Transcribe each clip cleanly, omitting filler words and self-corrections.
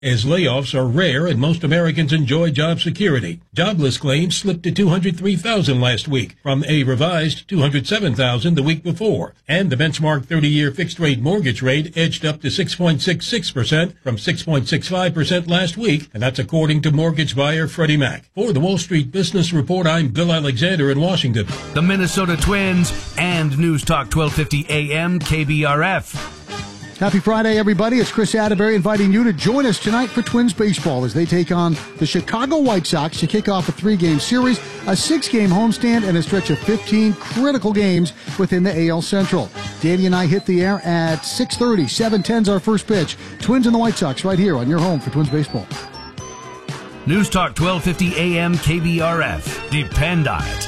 as layoffs are rare and most Americans enjoy job security. Jobless claims slipped to 203,000 last week from a revised 207,000 the week before. And the benchmark 30-year fixed-rate mortgage rate edged up to 6.66% from 6.65% last week, and that's according to mortgage buyer Freddie Mac. For the Wall Street Business Report, I'm Bill Alexander in Washington. The Minnesota Twins and News Talk 1250 AM KBRF. Happy Friday, everybody. It's Chris Atterbury inviting you to join us tonight for Twins baseball as they take on the Chicago White Sox to kick off a 3-game series, a 6-game homestand, and a stretch of 15 critical games within the AL Central. Danny and I hit the air at 6:30. 7:10's our first pitch. Twins and the White Sox right here on your home for Twins baseball. News Talk 1250 AM KBRF. Depend on it.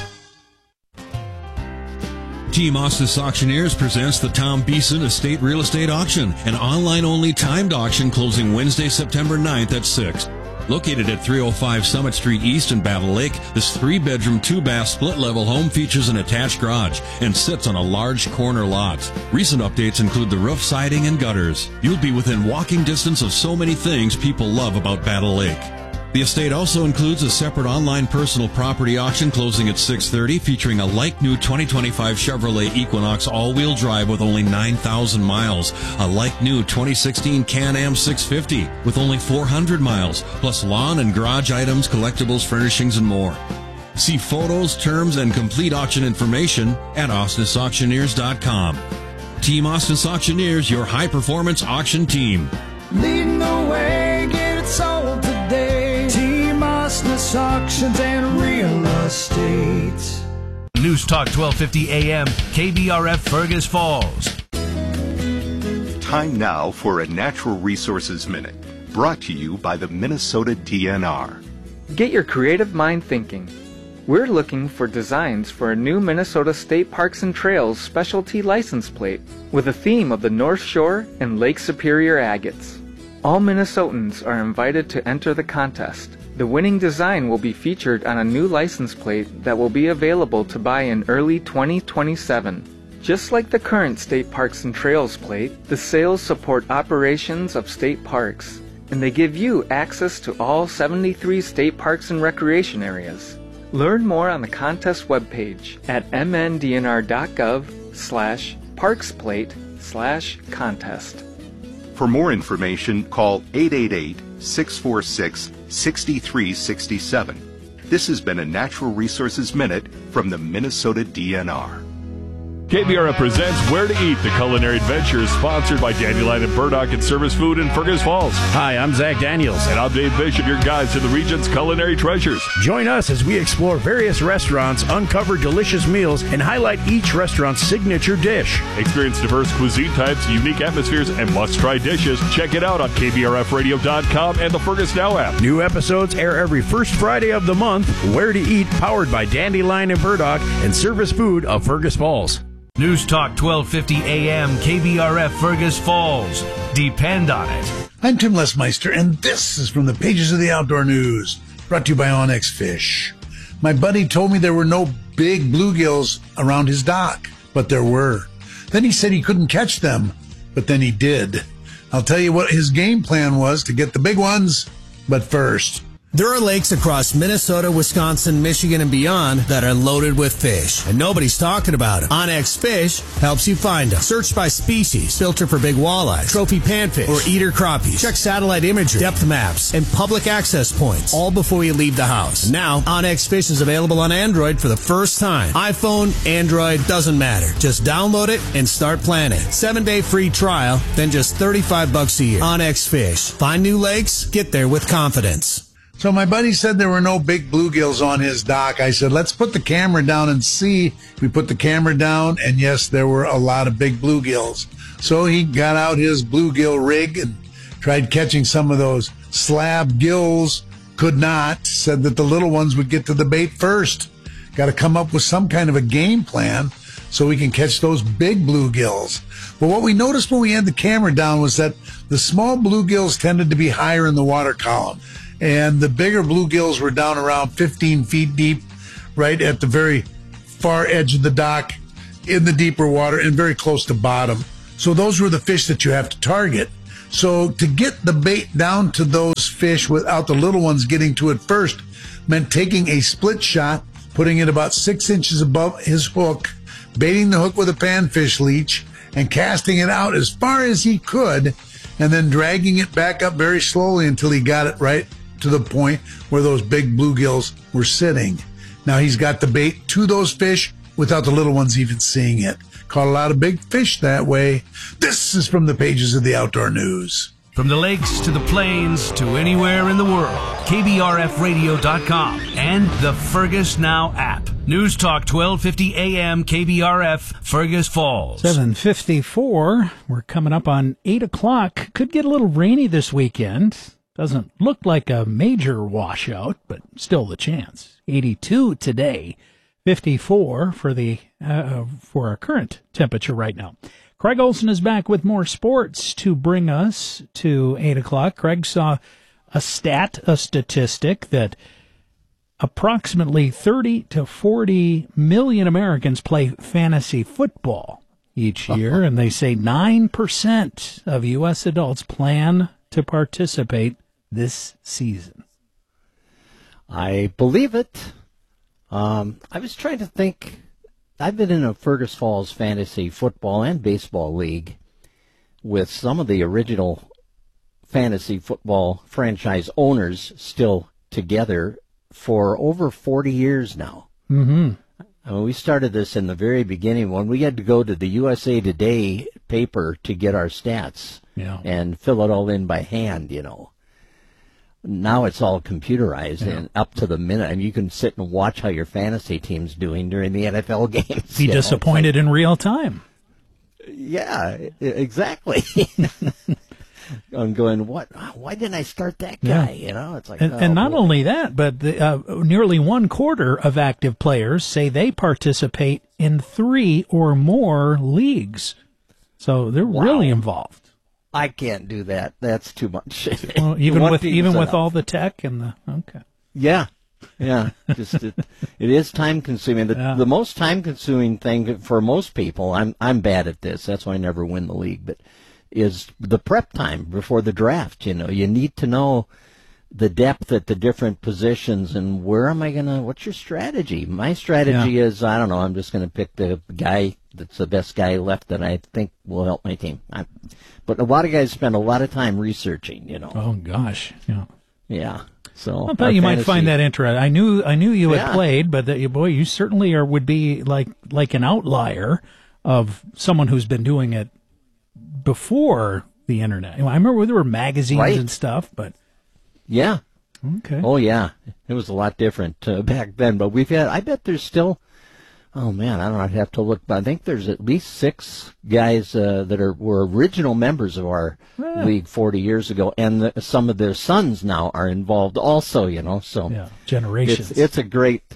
Team Ostis Auctioneers presents the Tom Beeson Estate Real Estate Auction, an online-only timed auction closing Wednesday, September 9th at 6. Located at 305 Summit Street East in Battle Lake, this 3-bedroom, 2-bath, split-level home features an attached garage and sits on a large corner lot. Recent updates include the roof, siding, and gutters. You'll be within walking distance of so many things people love about Battle Lake. The estate also includes a separate online personal property auction closing at 6:30 featuring a like-new 2025 Chevrolet Equinox all-wheel drive with only 9,000 miles, a like-new 2016 Can-Am 650 with only 400 miles, plus lawn and garage items, collectibles, furnishings, and more. See photos, terms, and complete auction information at ostisauctioneers.com. Team Ostis Auctioneers, your high-performance auction team. Leading the way, get it sold today. Team Ostis Auctions and Real Estate. News Talk 1250 AM KBRF Fergus Falls. Time now for a Natural Resources Minute, brought to you by the Minnesota DNR. Get your creative mind thinking. We're looking for designs for a new Minnesota State Parks and Trails specialty license plate with a theme of the North Shore and Lake Superior agates. All Minnesotans are invited to enter the contest. The winning design will be featured on a new license plate that will be available to buy in early 2027. Just like the current State Parks and Trails plate, the sales support operations of state parks, and they give you access to all 73 state parks and recreation areas. Learn more on the contest webpage at mndnr.gov/parksplate/contest. For more information, call 888-646-6367. This has been a Natural Resources Minute from the Minnesota DNR. KBRF presents Where to Eat, the culinary adventure, sponsored by Dandelion and Burdock and Service Food in Fergus Falls. Hi, I'm Zach Daniels. And I'm Dave Bishop, your guides to the region's culinary treasures. Join us as we explore various restaurants, uncover delicious meals, and highlight each restaurant's signature dish. Experience diverse cuisine types, unique atmospheres, and must-try dishes. Check it out on KBRFradio.com and the Fergus Now app. New episodes air every first Friday of the month. Where to Eat, powered by Dandelion and Burdock and Service Food of Fergus Falls. News Talk 1250 AM KBRF Fergus Falls. Depend on it. I'm Tim Lesmeister, and this is from the pages of the Outdoor News, brought to you by Onyx Fish. My buddy told me there were no big bluegills around his dock, but there were. Then he said he couldn't catch them, but then he did. I'll tell you what his game plan was to get the big ones, but first. There are lakes across Minnesota, Wisconsin, Michigan, and beyond that are loaded with fish, and nobody's talking about them. Onyx Fish helps you find them. Search by species, filter for big walleye, trophy panfish, or eater crappies. Check satellite imagery, depth maps, and public access points, all before you leave the house. Now, Onyx Fish is available on Android for the first time. iPhone, Android, doesn't matter. Just download it and start planning. 7-day free trial, then just $35 a year. Onyx Fish. Find new lakes, get there with confidence. So my buddy said there were no big bluegills on his dock. I said, let's put the camera down and see. We put the camera down, and yes, there were a lot of big bluegills. So he got out his bluegill rig and tried catching some of those slab gills. Could not. Said that the little ones would get to the bait first. Got to come up with some kind of a game plan so we can catch those big bluegills. But what we noticed when we had the camera down was that the small bluegills tended to be higher in the water column. And the bigger bluegills were down around 15 feet deep, right at the very far edge of the dock, in the deeper water, and very close to bottom. So those were the fish that you have to target. So to get the bait down to those fish without the little ones getting to it first meant taking a split shot, putting it about 6 inches above his hook, baiting the hook with a panfish leech, and casting it out as far as he could, and then dragging it back up very slowly until he got it right to the point where those big bluegills were sitting. Now he's got the bait to those fish without the little ones even seeing it. Caught a lot of big fish that way. This is from the pages of the Outdoor News. From the lakes to the plains to anywhere in the world, KBRFradio.com and the Fergus Now app. News Talk 1250 AM KBRF, Fergus Falls. 7:54. We're coming up on 8 o'clock. Could get a little rainy this weekend. Doesn't look like a major washout, but still the chance. 82 today. 54 for our current temperature right now. Craig Olson is back with more sports to bring us to 8 o'clock. Craig saw a statistic that approximately 30 to 40 million Americans play fantasy football each year, and they say 9% of U.S. adults plan to participate this season. I believe it. I was trying to think. I've been in a Fergus Falls fantasy football and baseball league with some of the original fantasy football franchise owners still together for over 40 years now. Mm-hmm. I mean, we started this in the very beginning when we had to go to the USA Today paper to get our stats and fill it all in by hand, you know. Now it's all computerized and up to the minute. I mean, you can sit and watch how your fantasy team's doing during the NFL games. Be disappointed in real time. Yeah, exactly. I'm going, what? Why didn't I start that guy? Yeah. You know, it's like, and not only that, but nearly 1/4 of active players say they participate in 3 or more leagues. So they're really involved. I can't do that. That's too much. Well, even with all the tech and the Yeah. Just it is time consuming. The most time consuming thing for most people. I'm bad at this. That's why I never win the league. But is the prep time before the draft. You know, you need to know the depth at the different positions and where am I gonna. What's your strategy? My strategy is I don't know. I'm just gonna pick the guy that's the best guy left that I think will help my team. But a lot of guys spend a lot of time researching, you know. Oh gosh, yeah. So I thought you might find that interesting. I knew you had played, but you certainly would be like an outlier of someone who's been doing it before the internet. I remember there were magazines and stuff, but yeah. Okay. Oh yeah, it was a lot different back then. But I bet there's still. Oh man, I don't know. I'd have to look, but I think there's at least 6 guys that were original members of our league 40 years ago, and some of their sons now are involved also. You know, so generations. It's a great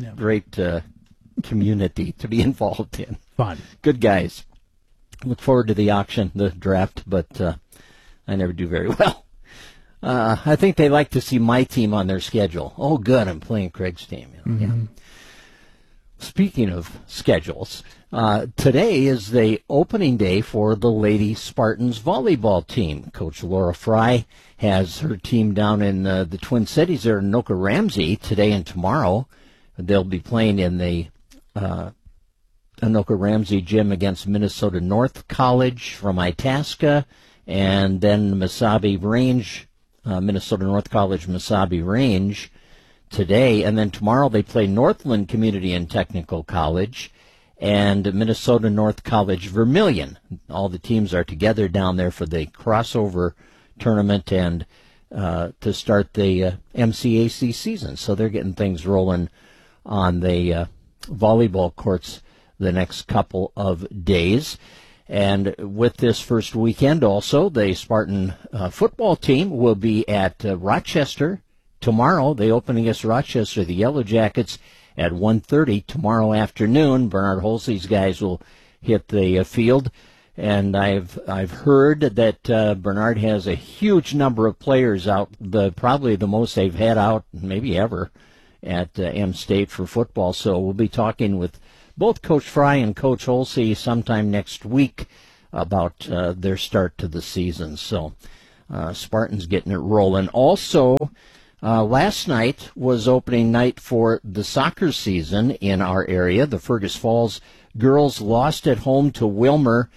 community to be involved in. Fun, good guys. Look forward to the auction, the draft, but I never do very well. I think they like to see my team on their schedule. Oh, good, I'm playing Craig's team. You know? Mm-hmm. Yeah. Speaking of schedules, today is the opening day for the Lady Spartans volleyball team. Coach Laura Fry has her team down in the Twin Cities there in Anoka Ramsey today and tomorrow. They'll be playing in the Anoka Ramsey gym against Minnesota North College from Itasca, and then Mesabi Range, Minnesota North College Mesabi Range today, and then tomorrow they play Northland Community and Technical College and Minnesota North College Vermilion. All the teams are together down there for the crossover tournament and to start the MCAC season. So they're getting things rolling on the volleyball courts the next couple of days. And with this first weekend also, the Spartan football team will be at Rochester tomorrow. They open against Rochester, the Yellow Jackets, at 1:30 tomorrow afternoon. Bernard Holsey's guys will hit the field, and I've heard that Bernard has a huge number of players out, probably the most they've had out maybe ever at M State for football. So we'll be talking with both Coach Fry and Coach Holsey sometime next week about their start to the season. So Spartans getting it rolling. Also, last night was opening night for the soccer season in our area. The Fergus Falls girls lost at home to Wilmer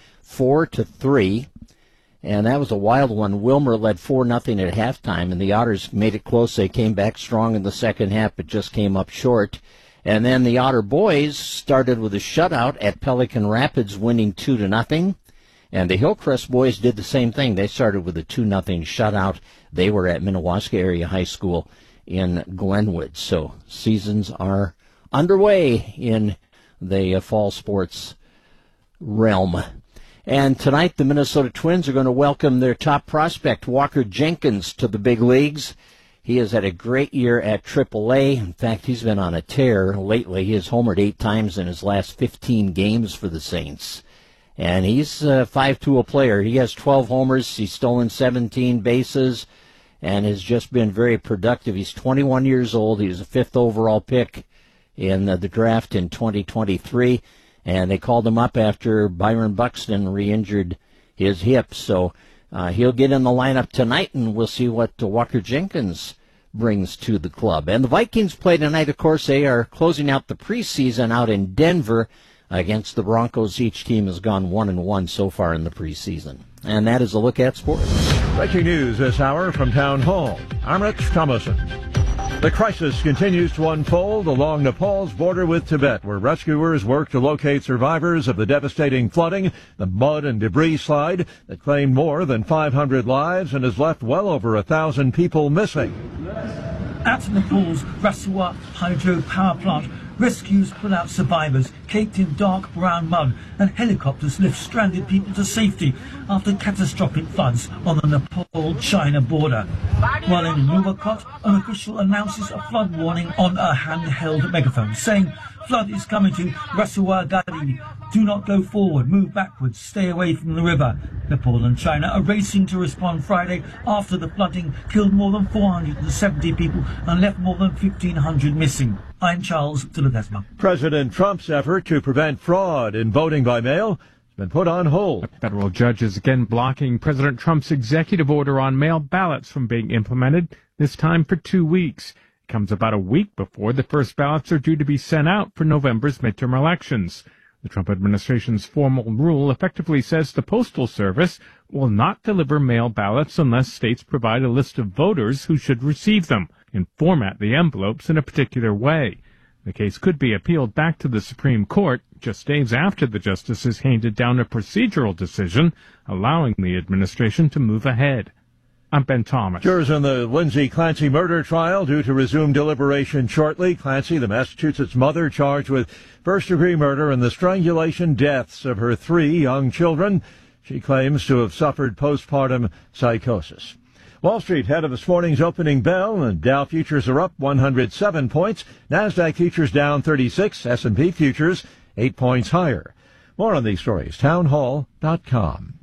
4-3. And that was a wild one. Wilmer led 4-0 at halftime, and the Otters made it close. They came back strong in the second half, but just came up short. And then the Otter boys started with a shutout at Pelican Rapids, winning 2-0. And the Hillcrest boys did the same thing. They started with a 2-0 shutout. They were at Minnewaska Area High School in Glenwood. So seasons are underway in the fall sports realm. And tonight, the Minnesota Twins are going to welcome their top prospect, Walker Jenkins, to the big leagues. He has had a great year at AAA. In fact, he's been on a tear lately. He has homered 8 times in his last 15 games for the Saints. And he's a 5-tool player. He has 12 homers. He's stolen 17 bases and has just been very productive. He's 21 years old. He was a 5th overall pick in the draft in 2023. And they called him up after Byron Buxton re-injured his hip. So he'll get in the lineup tonight, and we'll see what Walker Jenkins brings to the club. And the Vikings play tonight, of course. They are closing out the preseason out in Denver against the Broncos. Each team has gone 1-1 so far in the preseason. And that is a look at sports. Breaking news this hour from Town Hall. I'm Rich Thomason. The crisis continues to unfold along Nepal's border with Tibet, where rescuers work to locate survivors of the devastating flooding, the mud and debris slide that claimed more than 500 lives and has left well over 1,000 people missing. At Nepal's Rasuwa hydro power plant, rescues pull out survivors caked in dark brown mud, and helicopters lift stranded people to safety after catastrophic floods on the Nepal-China border. While in Nuwakot, an official announces a flood warning on a handheld megaphone, saying, "Flood is coming to Rasuwa Gadi. Do not go forward, move backwards, stay away from the river." Nepal and China are racing to respond Friday after the flooding killed more than 470 people and left more than 1,500 missing. I'm Charles de Ledesma. President Trump's effort to prevent fraud in voting by mail has been put on hold. A federal judge is again blocking President Trump's executive order on mail ballots from being implemented, this time for 2 weeks. It comes about a week before the first ballots are due to be sent out for November's midterm elections. The Trump administration's formal rule effectively says the Postal Service will not deliver mail ballots unless states provide a list of voters who should receive them and format the envelopes in a particular way. The case could be appealed back to the Supreme Court just days after the justices handed down a procedural decision allowing the administration to move ahead. I'm Ben Thomas. Jurors in the Lindsay Clancy murder trial due to resume deliberation shortly. Clancy, the Massachusetts mother, charged with first-degree murder and the strangulation deaths of her 3 young children. She claims to have suffered postpartum psychosis. Wall Street ahead of this morning's opening bell, and Dow futures are up 107 points. NASDAQ futures down 36. S&P futures 8 points higher. More on these stories, townhall.com.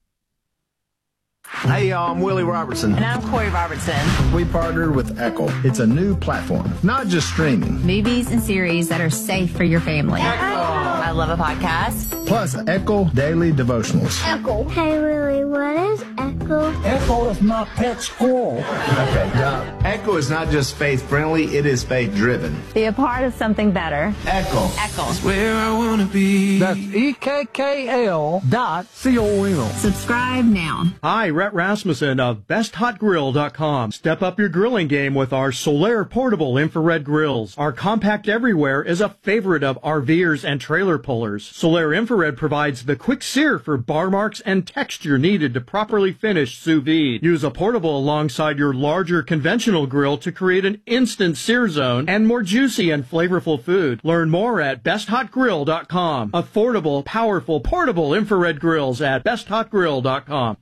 Hey, y'all, I'm Willie Robertson. And I'm Corey Robertson. We partnered with Echo. It's a new platform, not just streaming. Movies and series that are safe for your family. Echo. I love a podcast. Plus, Echo Daily Devotionals. Echo. Hey, Willie, what is Echo? Echo is not pet squirrel. Okay, Doc. Echo is not just faith-friendly, it is faith-driven. Be a part of something better. Echo. Echo. It's where I want to be. That's EKKL.com. Subscribe now. Hi, Rhett Rasmussen of BestHotGrill.com. Step up your grilling game with our Solaire portable infrared grills. Our compact everywhere is a favorite of RVers and trailer pullers. Solaire infrared provides the quick sear for bar marks and texture needed to properly finish sous vide. Use a portable alongside your larger conventional grill to create an instant sear zone and more juicy and flavorful food. Learn more at BestHotGrill.com. Affordable, powerful, portable infrared grills at BestHotGrill.com.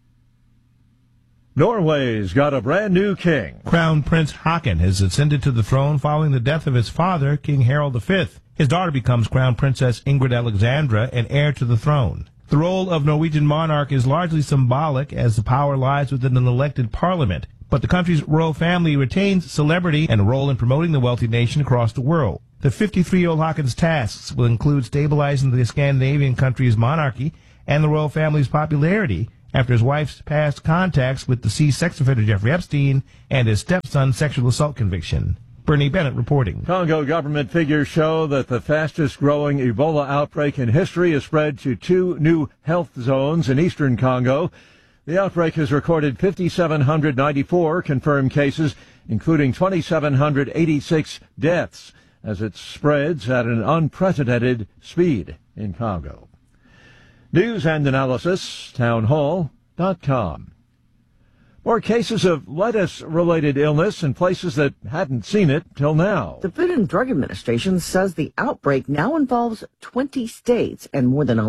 Norway's got a brand new king. Crown Prince Haakon has ascended to the throne following the death of his father, King Harald V. His daughter becomes Crown Princess Ingrid Alexandra and heir to the throne. The role of Norwegian monarch is largely symbolic, as the power lies within an elected parliament. But the country's royal family retains celebrity and a role in promoting the wealthy nation across the world. The 53-year-old Haakon's tasks will include stabilizing the Scandinavian country's monarchy and the royal family's popularity, after his wife's past contacts with deceased sex offender Jeffrey Epstein and his stepson's sexual assault conviction. Bernie Bennett reporting. Congo government figures show that the fastest-growing Ebola outbreak in history has spread to 2 new health zones in eastern Congo. The outbreak has recorded 5,794 confirmed cases, including 2,786 deaths, as it spreads at an unprecedented speed in Congo. News and analysis, townhall.com. More cases of lettuce-related illness in places that hadn't seen it till now. The Food and Drug Administration says the outbreak now involves 20 states and more than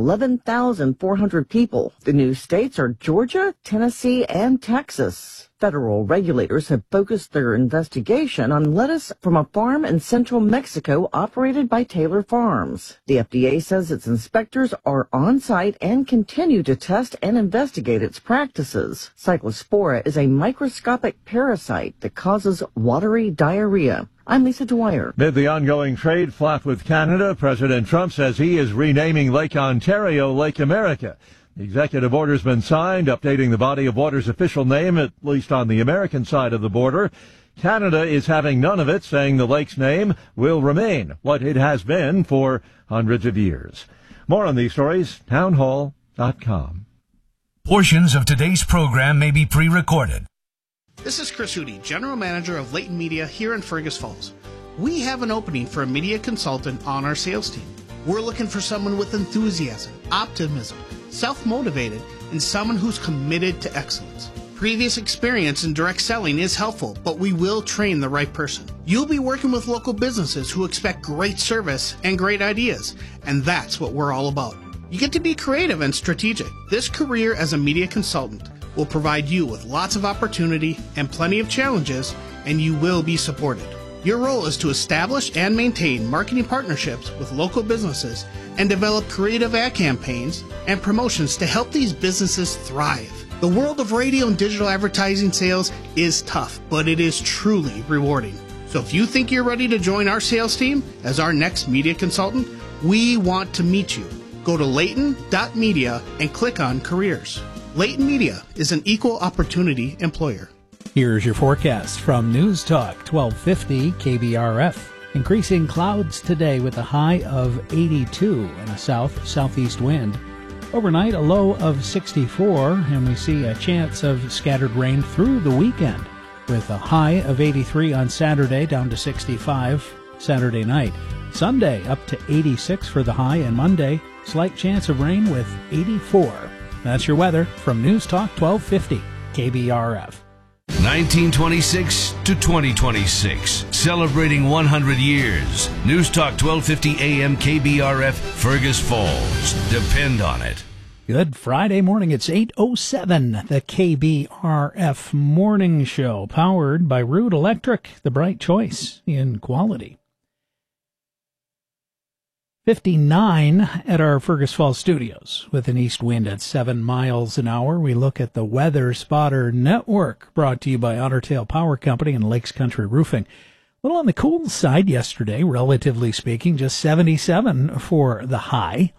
11,400 people. The new states are Georgia, Tennessee, and Texas. Federal regulators have focused their investigation on lettuce from a farm in central Mexico operated by Taylor Farms. The FDA says its inspectors are on site and continue to test and investigate its practices. Cyclospora is a microscopic parasite that causes watery diarrhea. I'm Lisa Dwyer. Amid the ongoing trade flap with Canada, President Trump says he is renaming Lake Ontario Lake America. The executive order's been signed, updating the body of water's official name, at least on the American side of the border. Canada is having none of it, saying the lake's name will remain what it has been for hundreds of years. More on these stories, townhall.com. Portions of today's program may be pre-recorded. This is Chris Hootie, General Manager of Leighton Media here in Fergus Falls. We have an opening for a media consultant on our sales team. We're looking for someone with enthusiasm, optimism, self-motivated, and someone who's committed to excellence. Previous experience in direct selling is helpful, but we will train the right person. You'll be working with local businesses who expect great service and great ideas, and that's what we're all about. You get to be creative and strategic. This career as a media consultant will provide you with lots of opportunity and plenty of challenges, and you will be supported. Your role is to establish and maintain marketing partnerships with local businesses and develop creative ad campaigns and promotions to help these businesses thrive. The world of radio and digital advertising sales is tough, but it is truly rewarding. So if you think you're ready to join our sales team as our next media consultant, we want to meet you. Go to layton.media and click on careers. Layton Media is an equal opportunity employer. Here's your forecast from News Talk 1250 KBRF. Increasing clouds today with a high of 82 and a southeast wind. Overnight, a low of 64, and we see a chance of scattered rain through the weekend with a high of 83 on Saturday down to 65 Saturday night. Sunday up to 86 for the high, and Monday, slight chance of rain with 84. That's your weather from News Talk 1250 KBRF. 1926 to 2026, celebrating 100 years. News Talk 1250 AM KBRF, Fergus Falls. Depend on it. Good Friday morning. It's 8:07. The KBRF Morning Show, powered by Root Electric, the bright choice in quality. 59 at our Fergus Falls studios with an east wind at 7 miles an hour. We look at the Weather Spotter Network, brought to you by Otter Tail Power Company and Lakes Country Roofing. A little on the cool side yesterday, relatively speaking, just 77 for the high.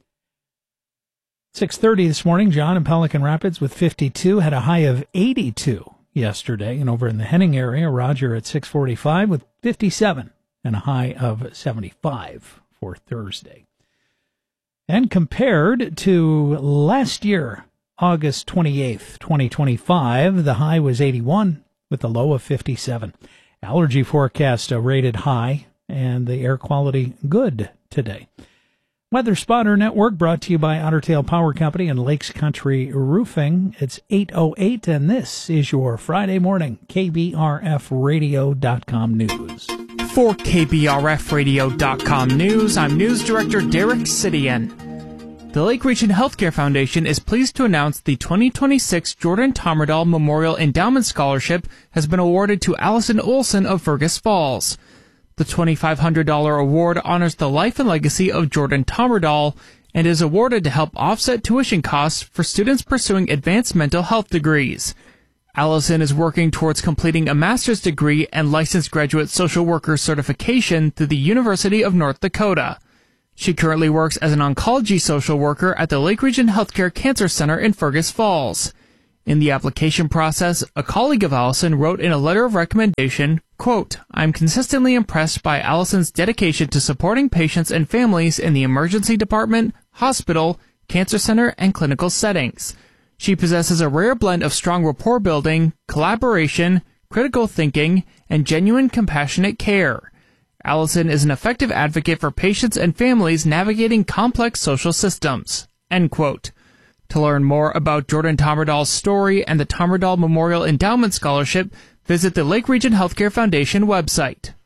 6:30 this morning, John in Pelican Rapids with 52, had a high of 82 yesterday. And over in the Henning area, Roger at 6:45 with 57 and a high of 75. For Thursday. And compared to last year, August 28th, 2025, the high was 81 with a low of 57. Allergy forecast rated high and the air quality good today. Weather Spotter Network brought to you by Otter Tail Power Company and Lakes Country Roofing. It's 8:08 and this is your Friday morning KBRFradio.com news. For KBRFradio.com News, I'm News Director Derek Sidian. The Lake Region Healthcare Foundation is pleased to announce the 2026 Jordan Tommerdahl Memorial Endowment Scholarship has been awarded to Allison Olson of Fergus Falls. The $2,500 award honors the life and legacy of Jordan Tommerdahl and is awarded to help offset tuition costs for students pursuing advanced mental health degrees. Allison is working towards completing a master's degree and licensed graduate social worker certification through the University of North Dakota. She currently works as an oncology social worker at the Lake Region Healthcare Cancer Center in Fergus Falls. In the application process, a colleague of Allison wrote in a letter of recommendation, quote, "I'm consistently impressed by Allison's dedication to supporting patients and families in the emergency department, hospital, cancer center, and clinical settings. She possesses a rare blend of strong rapport building, collaboration, critical thinking, and genuine compassionate care. Allison is an effective advocate for patients and families navigating complex social systems." End quote. To learn more about Jordan Tommerdahl's story and the Tommerdahl Memorial Endowment Scholarship, visit the Lake Region Healthcare Foundation website.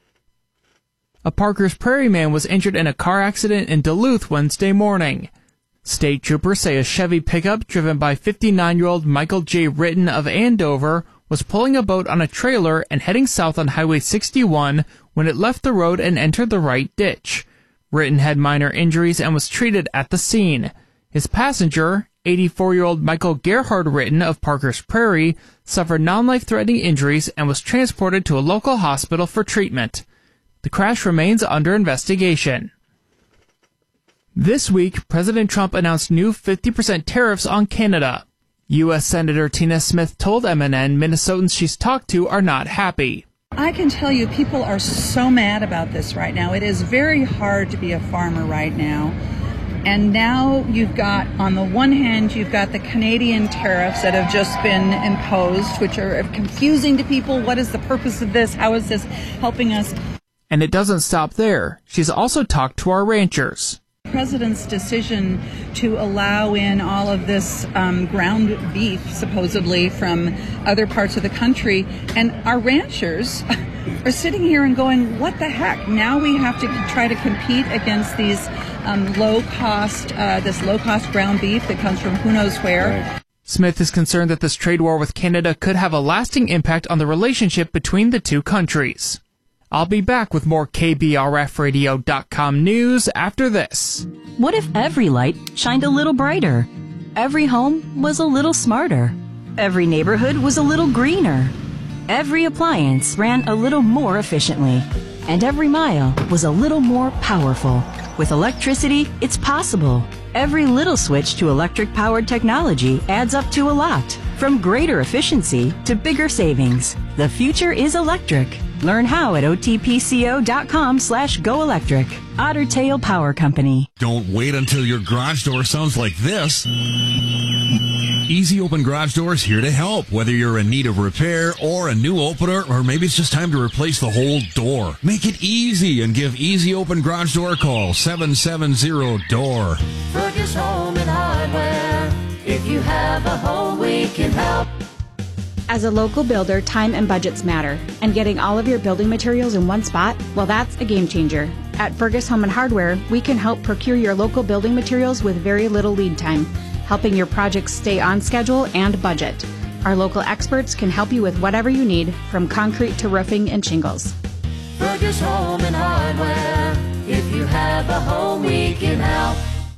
A Parker's Prairie man was injured in a car accident in Duluth Wednesday morning. State troopers say a Chevy pickup driven by 59-year-old Michael J. Ritten of Andover was pulling a boat on a trailer and heading south on Highway 61 when it left the road and entered the right ditch. Ritten had minor injuries and was treated at the scene. His passenger, 84-year-old Michael Gerhard Ritten of Parker's Prairie, suffered non-life-threatening injuries and was transported to a local hospital for treatment. The crash remains under investigation. This week, President Trump announced new 50% tariffs on Canada. U.S. Senator Tina Smith told MNN Minnesotans she's talked to are not happy. I can tell you people are so mad about this right now. It is very hard to be a farmer right now. And now you've got, on the one hand, you've got the Canadian tariffs that have just been imposed, which are confusing to people. What is the purpose of this? How is this helping us? And it doesn't stop there. She's also talked to our ranchers. The President's decision to allow in all of this ground beef, supposedly, from other parts of the country, and our ranchers are sitting here and going, what the heck? Now we have to try to compete against these low-cost ground beef that comes from who knows where. Right. Smith is concerned that this trade war with Canada could have a lasting impact on the relationship between the two countries. I'll be back with more KBRFradio.com news after this. What if every light shined a little brighter? Every home was a little smarter. Every neighborhood was a little greener. Every appliance ran a little more efficiently. And every mile was a little more powerful. With electricity, it's possible. Every little switch to electric-powered technology adds up to a lot. From greater efficiency to bigger savings. The future is electric. Learn how at otpco.com/goelectric. Otter Tail Power Company. Don't wait until your garage door sounds like this. Easy Open Garage Doors here to help. Whether you're in need of repair or a new opener, or maybe it's just time to replace the whole door. Make it easy and give Easy Open Garage Door a call. 770-DOOR. Fergus Home and Hardware. If you have a home, we can help. As a local builder, time and budgets matter, and getting all of your building materials in one spot, well, that's a game changer. At Fergus Home and Hardware, we can help procure your local building materials with very little lead time, helping your projects stay on schedule and budget. Our local experts can help you with whatever you need, from concrete to roofing and shingles. Fergus Home and Hardware. If you have a home, we can help.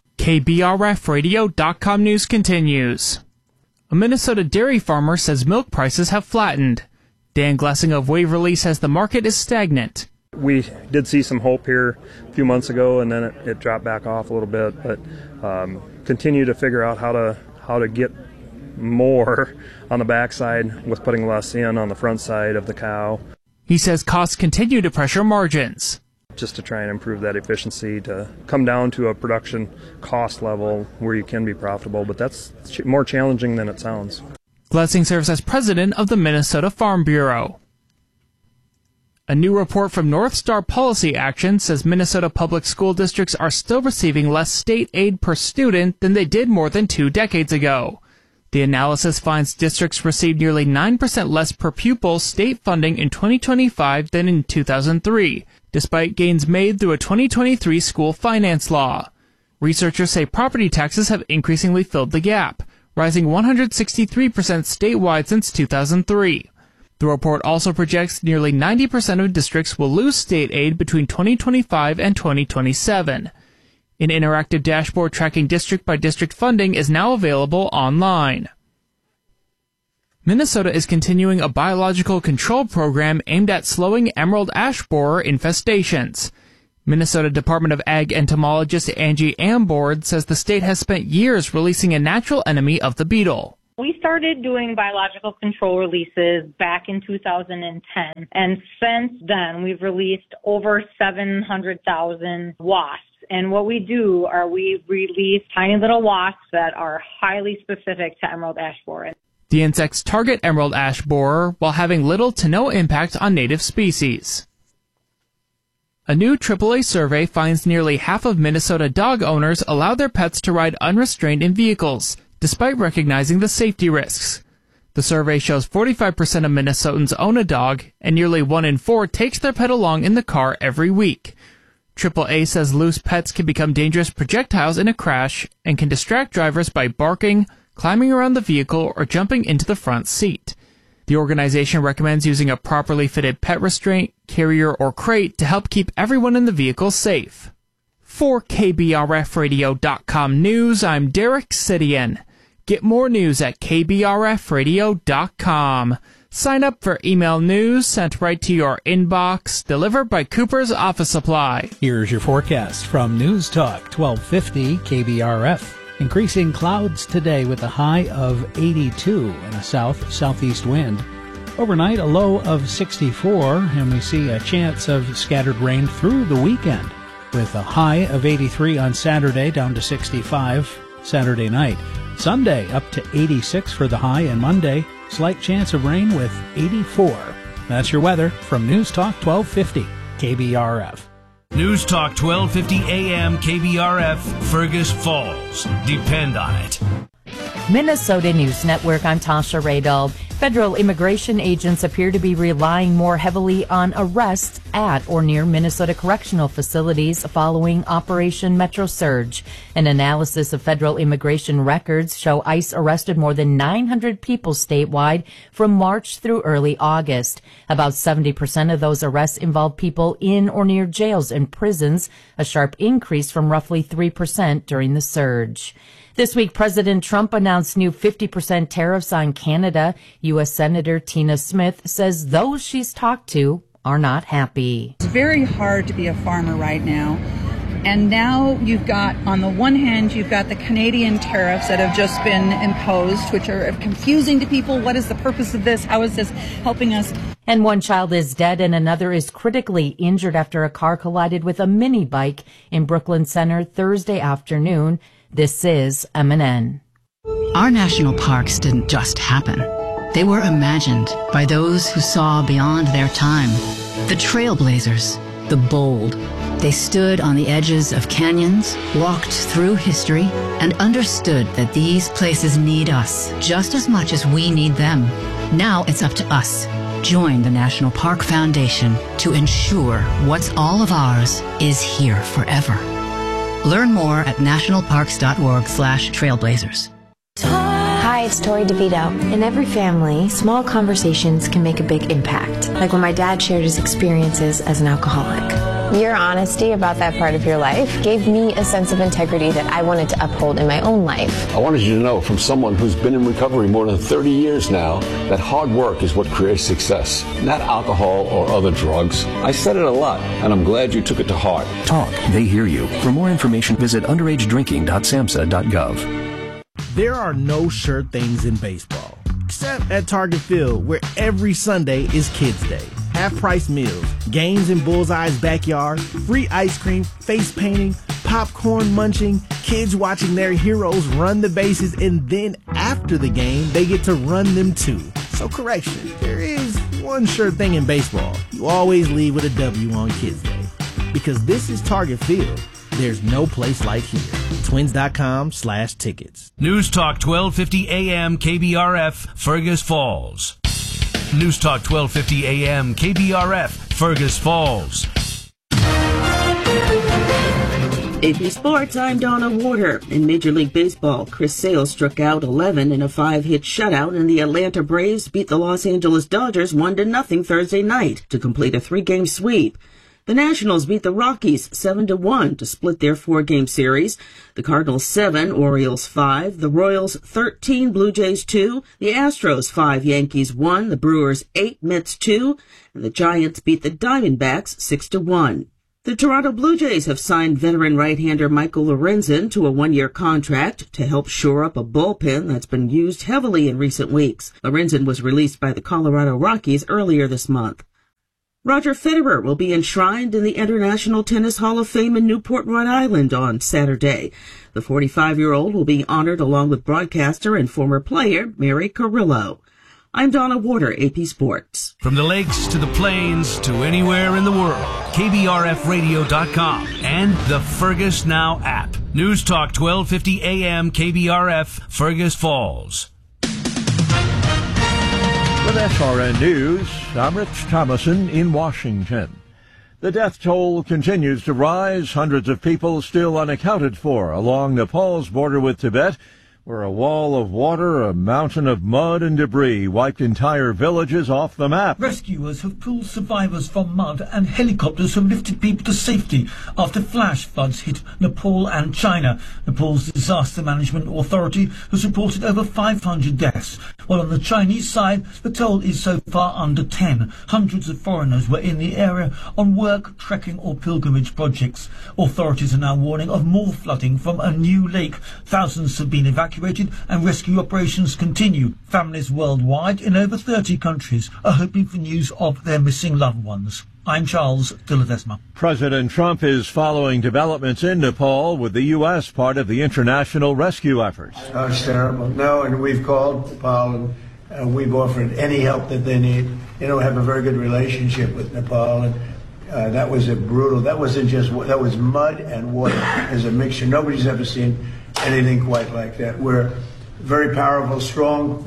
KBRFradio.com news continues. A Minnesota dairy farmer says milk prices have flattened. Dan Glessing of Waverly says the market is stagnant. We did see some hope here a few months ago, and then it dropped back off a little bit, but continue to figure out how to get more on the backside with putting less in on the front side of the cow. He says costs continue to pressure margins. Just to try and improve that efficiency, to come down to a production cost level where you can be profitable, but that's more challenging than it sounds. Glessing serves as president of the Minnesota Farm Bureau. A new report from North Star Policy Action says Minnesota public school districts are still receiving less state aid per student than they did more than 2 decades ago. The analysis finds districts received nearly 9% less per pupil state funding in 2025 than in 2003, despite gains made through a 2023 school finance law. Researchers say property taxes have increasingly filled the gap, rising 163% statewide since 2003. The report also projects nearly 90% of districts will lose state aid between 2025 and 2027. An interactive dashboard tracking district-by-district funding is now available online. Minnesota is continuing a biological control program aimed at slowing emerald ash borer infestations. Minnesota Department of Ag entomologist Angie Ambord says the state has spent years releasing a natural enemy of the beetle. We started doing biological control releases back in 2010, and since then we've released over 700,000 wasps. And what we do are we release tiny little wasps that are highly specific to emerald ash borer. The insects target emerald ash borer while having little to no impact on native species. A new AAA survey finds nearly half of Minnesota dog owners allow their pets to ride unrestrained in vehicles, despite recognizing the safety risks. The survey shows 45% of Minnesotans own a dog, and nearly 1 in 4 takes their pet along in the car every week. AAA says loose pets can become dangerous projectiles in a crash and can distract drivers by barking, climbing around the vehicle, or jumping into the front seat. The organization recommends using a properly fitted pet restraint, carrier, or crate to help keep everyone in the vehicle safe. For KBRFradio.com News, I'm Derek Sidian. Get more news at KBRFradio.com. Sign up for email news sent right to your inbox, delivered by Cooper's Office Supply. Here's your forecast from News Talk 1250 KBRF. Increasing clouds today with a high of 82 and a south-southeast wind. Overnight, a low of 64, and we see a chance of scattered rain through the weekend with a high of 83 on Saturday down to 65 Saturday night. Sunday up to 86 for the high, and Monday, slight chance of rain with 84. That's your weather from News Talk 1250 KBRF. News Talk 1250 AM KBRF, Fergus Falls. Depend on it. Minnesota News Network, I'm Tasha Radel. Federal immigration agents appear to be relying more heavily on arrests at or near Minnesota correctional facilities following Operation Metro Surge. An analysis of federal immigration records show ICE arrested more than 900 people statewide from March through early August. About 70% of those arrests involved people in or near jails and prisons, a sharp increase from roughly 3% during the surge. This week, President Trump announced new 50% tariffs on Canada. U.S. Senator Tina Smith says those she's talked to are not happy. It's very hard to be a farmer right now. And now you've got, on the one hand, you've got the Canadian tariffs that have just been imposed, which are confusing to people. What is the purpose of this? How is this helping us? And one child is dead and another is critically injured after a car collided with a mini bike in Brooklyn Center Thursday afternoon. This is MNN. Our national parks didn't just happen. They were imagined by those who saw beyond their time. The trailblazers, the bold. They stood on the edges of canyons, walked through history, and understood that these places need us just as much as we need them. Now it's up to us. Join the National Park Foundation to ensure what's all of ours is here forever. Learn more at nationalparks.org/trailblazers. Hi, it's Tori DeVito. In every family, small conversations can make a big impact, like when my dad shared his experiences as an alcoholic. Your honesty about that part of your life gave me a sense of integrity that I wanted to uphold in my own life. I wanted you to know, from someone who's been in recovery more than 30 years now, that hard work is what creates success, not alcohol or other drugs. I said it a lot, and I'm glad you took it to heart. Talk. They hear you. For more information, visit underagedrinking.samhsa.gov. There are no sure things in baseball, except at Target Field, where every Sunday is Kids Day. Half-price meals, games in Bullseye's backyard, free ice cream, face painting, popcorn munching, kids watching their heroes run the bases, and then after the game, they get to run them too. So correction, there is one sure thing in baseball. You always leave with a W on Kids Day. Because this is Target Field. There's no place like here. Twins.com/tickets. News Talk 1250 AM KBRF, Fergus Falls. News Talk 1250 AM KBRF, Fergus Falls. AP Sports, I'm Donna Warder. In Major League Baseball, Chris Sale struck out 11 in a 5-hit shutout, and the Atlanta Braves beat the Los Angeles Dodgers 1-0 Thursday night to complete a 3-game sweep. The Nationals beat the Rockies 7-1 to split their 4-game series. The Cardinals 7, Orioles 5, the Royals 13, Blue Jays 2, the Astros 5, Yankees 1, the Brewers 8, Mets 2, and the Giants beat the Diamondbacks 6-1. The Toronto Blue Jays have signed veteran right-hander Michael Lorenzen to a one-year contract to help shore up a bullpen that's been used heavily in recent weeks. Lorenzen was released by the Colorado Rockies earlier this month. Roger Federer will be enshrined in the International Tennis Hall of Fame in Newport, Rhode Island on Saturday. The 45-year-old will be honored along with broadcaster and former player Mary Carrillo. I'm Donna Warder, AP Sports. From the lakes to the plains to anywhere in the world, KBRFradio.com and the Fergus Now app. News Talk 1250 AM KBRF, Fergus Falls. With SRN News, I'm Rich Thomason in Washington. The death toll continues to rise. Hundreds of people still unaccounted for along Nepal's border with Tibet, where a wall of water, a mountain of mud and debris wiped entire villages off the map. Rescuers have pulled survivors from mud and helicopters have lifted people to safety after flash floods hit Nepal and China. Nepal's Disaster Management Authority has reported over 500 deaths, while on the Chinese side, the toll is so far under 10. Hundreds of foreigners were in the area on work, trekking or pilgrimage projects. Authorities are now warning of more flooding from a new lake. Thousands have been evacuated and rescue operations continue. Families worldwide in over 30 countries are hoping for news of their missing loved ones. I'm Charles de Ledesma. President Trump is following developments in Nepal with the U.S. part of the international rescue efforts. Oh, it's terrible. No, and we've called Nepal and we've offered any help that they need. You know, we have a very good relationship with Nepal, and that was that was mud and water as a mixture. Nobody's ever seen anything quite like that. We're very powerful, strong,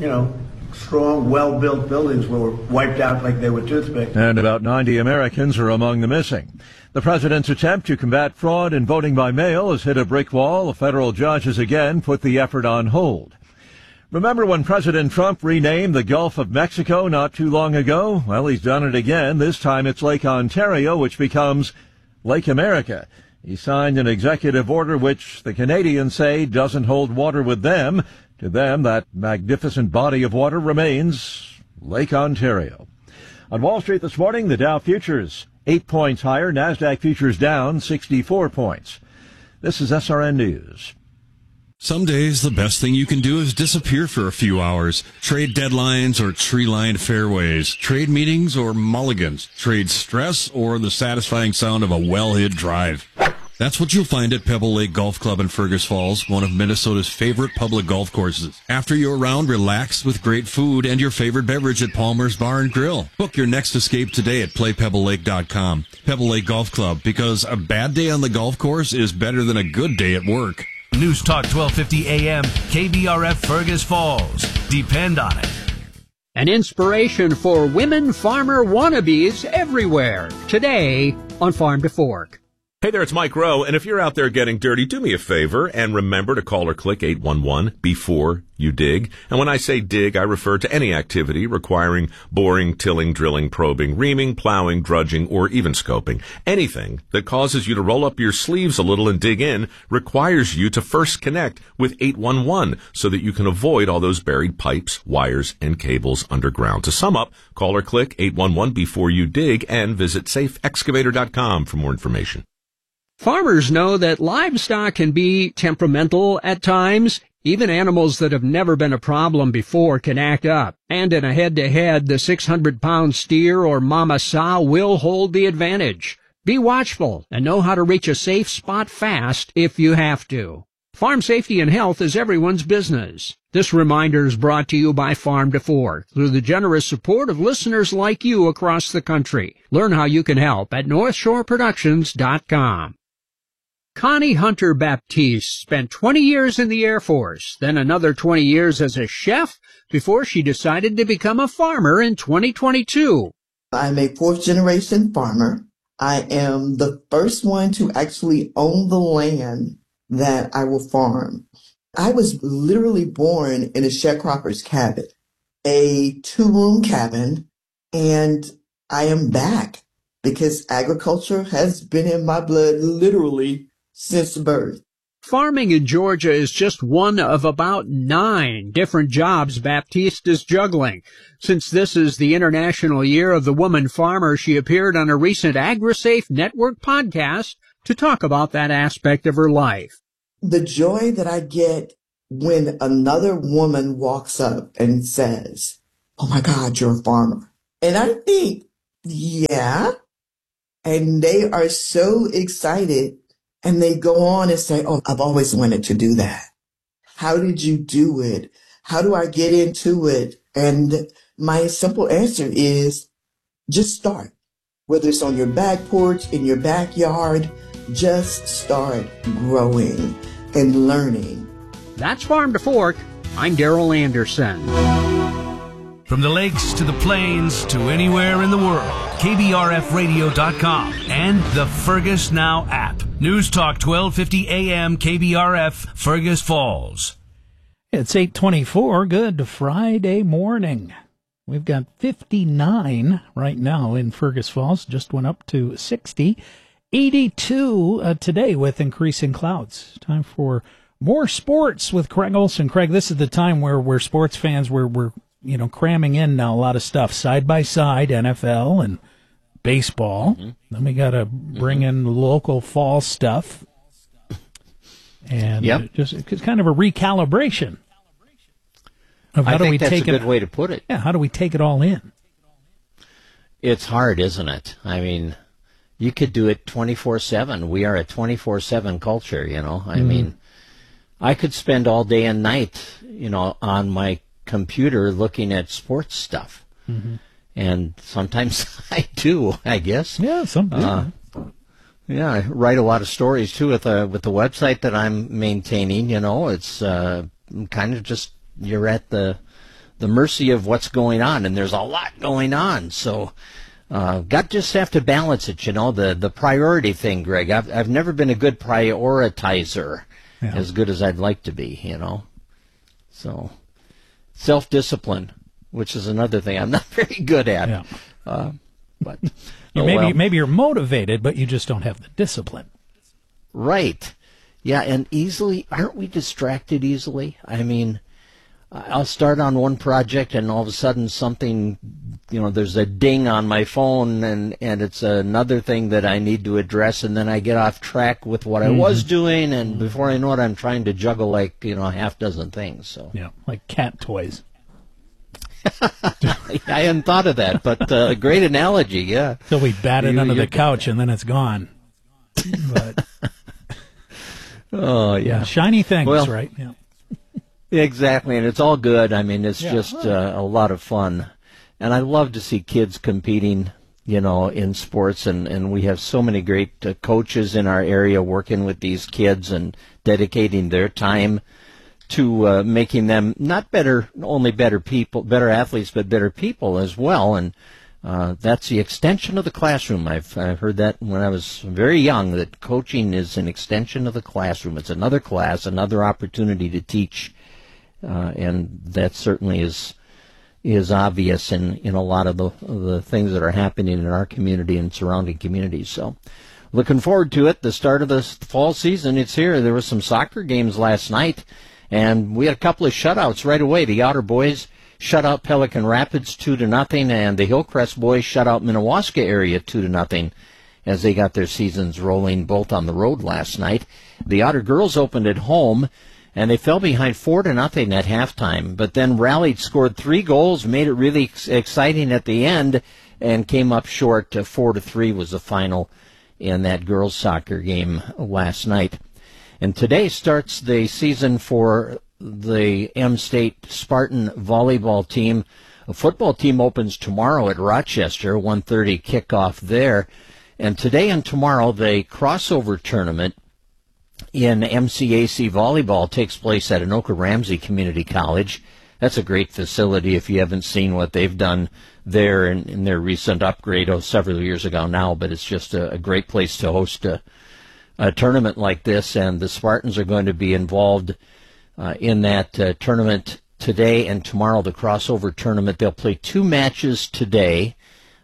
well-built buildings were wiped out like they were toothpicks. And about 90 Americans are among the missing. The president's attempt to combat fraud in voting by mail has hit a brick wall. A federal judge has again put the effort on hold. Remember when President Trump renamed the Gulf of Mexico not too long ago? Well, he's done it again. This time it's Lake Ontario, which becomes Lake America. He signed an executive order which the Canadians say doesn't hold water with them. To them, that magnificent body of water remains Lake Ontario. On Wall Street this morning, the Dow futures 8 points higher, NASDAQ futures down 64 points. This is SRN News. Some days, the best thing you can do is disappear for a few hours. Trade deadlines or tree-lined fairways. Trade meetings or mulligans. Trade stress or the satisfying sound of a well-hit drive. That's what you'll find at Pebble Lake Golf Club in Fergus Falls, one of Minnesota's favorite public golf courses. After your round, relax with great food and your favorite beverage at Palmer's Bar and Grill. Book your next escape today at playpebblelake.com. Pebble Lake Golf Club, because a bad day on the golf course is better than a good day at work. News Talk 1250 AM, KBRF Fergus Falls. Depend on it. An inspiration for women farmer wannabes everywhere. Today on Farm to Fork. Hey there, it's Mike Rowe, and if you're out there getting dirty, do me a favor and remember to call or click 811 before you dig. And when I say dig, I refer to any activity requiring boring, tilling, drilling, probing, reaming, plowing, drudging, or even scoping. Anything that causes you to roll up your sleeves a little and dig in requires you to first connect with 811 so that you can avoid all those buried pipes, wires, and cables underground. To sum up, call or click 811 before you dig and visit safeexcavator.com for more information. Farmers know that livestock can be temperamental at times. Even animals that have never been a problem before can act up. And in a head-to-head, the 600-pound steer or mama sow will hold the advantage. Be watchful and know how to reach a safe spot fast if you have to. Farm safety and health is everyone's business. This reminder is brought to you by Farm to Fork through the generous support of listeners like you across the country. Learn how you can help at NorthshoreProductions.com. Connie Hunter Baptiste spent 20 years in the Air Force, then another 20 years as a chef before she decided to become a farmer in 2022. I'm a fourth-generation farmer. I am the first one to actually own the land that I will farm. I was literally born in a sharecropper's cabin, a two-room cabin, and I am back because agriculture has been in my blood literally since birth. Farming in Georgia is just one of about 9 different jobs Baptiste is juggling. Since this is the International Year of the Woman Farmer, she appeared on a recent AgriSafe Network podcast to talk about that aspect of her life. The joy that I get when another woman walks up and says, "Oh my God, you're a farmer." And I think, yeah. And they are so excited. And they go on and say, "Oh, I've always wanted to do that. How did you do it? How do I get into it?" And my simple answer is just start. Whether it's on your back porch, in your backyard, just start growing and learning. That's Farm to Fork. I'm Daryl Anderson. From the lakes to the plains to anywhere in the world, KBRFradio.com and the Fergus Now app. News Talk 1250 AM KBRF, Fergus Falls. It's 8:24. Good Friday morning. We've got 59 right now in Fergus Falls. Just went up to 60. 82 today with increasing clouds. Time for more sports with Craig Olson. Craig, this is the time where sports fans, we're cramming in now a lot of stuff. Side by side, NFL and baseball. Mm-hmm. Then we got to bring in local fall stuff. And it's kind of a recalibration. I think that's a good way to put it. Yeah, how do we take it all in? It's hard, isn't it? I mean, you could do it 24/7. We are a 24/7 culture, I mean, I could spend all day and night, on my computer looking at sports stuff. Mm-hmm. And sometimes I do, I guess. Yeah, sometimes. I write a lot of stories, too, with the website that I'm maintaining. It's kind of just you're at the mercy of what's going on, and there's a lot going on. So just have to balance it, the priority thing, Greg. I've never been a good prioritizer, as good as I'd like to be, So self-discipline, which is another thing I'm not very good at. Yeah. But maybe you're motivated, but you just don't have the discipline. Right. Yeah, and aren't we distracted easily? I mean, I'll start on one project and all of a sudden something, there's a ding on my phone and it's another thing that I need to address, and then I get off track with what I was doing, and before I know it, I'm trying to juggle like, a half dozen things. So yeah, like cat toys. I hadn't thought of that, but great analogy, yeah. So we bat it under the couch and then it's gone. But, oh, yeah. Shiny things, right? Yeah. Exactly, and it's all good. I mean, it's just a lot of fun. And I love to see kids competing, in sports, and we have so many great coaches in our area working with these kids and dedicating their time to making them not only better athletes, but better people as well. And that's the extension of the classroom. I've heard that when I was very young, that coaching is an extension of the classroom. It's another class, another opportunity to teach. And that certainly is obvious in a lot of the things that are happening in our community and surrounding communities. So looking forward to it. The start of the fall season, it's here. There were some soccer games last night, and we had a couple of shutouts right away. The Outer boys shut out Pelican Rapids 2-0, and the Hillcrest boys shut out Minnewaska area 2-0 as they got their seasons rolling both on the road last night. The Outer girls opened at home, and they fell behind 4-0 at halftime, but then rallied, scored 3 goals, made it really exciting at the end, and came up short. 4-3 was the final in that girls' soccer game last night. And today starts the season for the M-State Spartan volleyball team. A football team opens tomorrow at Rochester, 1:30 kickoff there. And today and tomorrow, the crossover tournament in MCAC volleyball takes place at Anoka Ramsey Community College. That's a great facility if you haven't seen what they've done there in their recent upgrade several years ago now, but it's just a great place to host a tournament like this, and the Spartans are going to be involved in that tournament today and tomorrow, the crossover tournament. They'll play 2 matches today.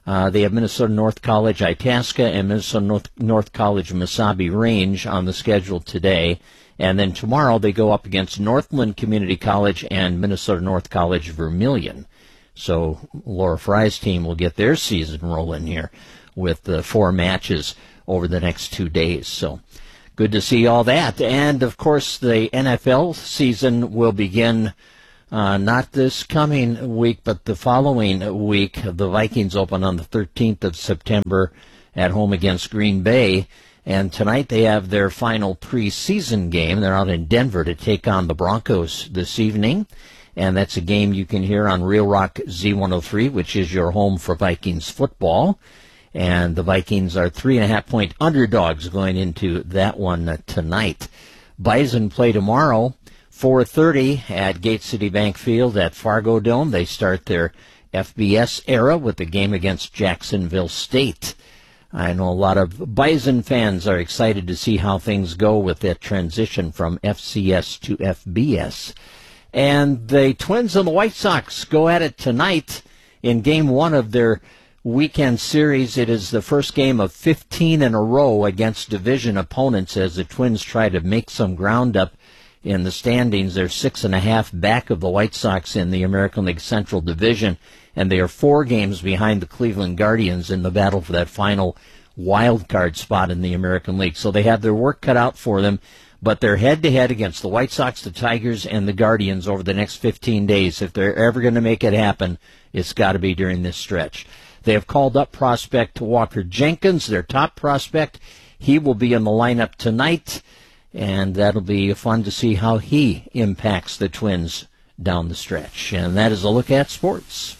They have Minnesota North College Itasca and Minnesota North College Mesabi Range on the schedule today. And then tomorrow they go up against Northland Community College and Minnesota North College Vermilion. So Laura Fry's team will get their season rolling here with 4 matches over the next 2 days. So good to see all that. And, of course, the NFL season will begin not this coming week, but the following week. The Vikings open on the 13th of September at home against Green Bay. And tonight they have their final preseason game. They're out in Denver to take on the Broncos this evening. And that's a game you can hear on Real Rock Z103, which is your home for Vikings football. And the Vikings are 3.5-point underdogs going into that one tonight. Bison play tomorrow, 4:30 at Gate City Bank Field at Fargo Dome. They start their FBS era with the game against Jacksonville State. I know a lot of Bison fans are excited to see how things go with that transition from FCS to FBS. And the Twins and the White Sox go at it tonight in Game 1 of their weekend series. It is the first game of 15 in a row against division opponents as the Twins try to make some ground up in the standings. They're 6.5 back of the White Sox in the American League Central Division, and they are 4 games behind the Cleveland Guardians in the battle for that final wild card spot in the American League. So they have their work cut out for them, but they're head-to-head against the White Sox, the Tigers, and the Guardians over the next 15 days. If they're ever going to make it happen, it's got to be during this stretch. They have called up prospect Walker Jenkins, their top prospect. He will be in the lineup tonight, and that'll be fun to see how he impacts the Twins down the stretch. And that is a look at sports.